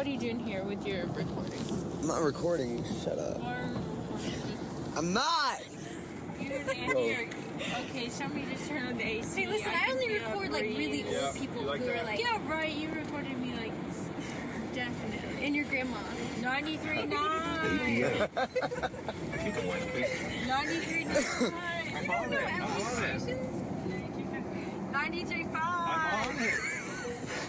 what are you doing here with your recording? I'm not recording. Shut up. I'm not. Okay, somebody just turn on the AC. Hey, listen, I only record like really old people like who are like. Yeah, right. You recorded me like definitely. And your grandma. 93.9. 93.9. I don't know Ellen Stations. 93.5.